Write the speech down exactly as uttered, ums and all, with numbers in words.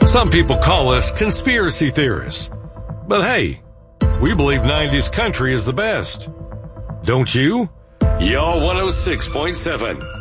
Some people call us conspiracy theorists. But hey, we believe nineties country is the best. Don't you? Y'all one oh six point seven.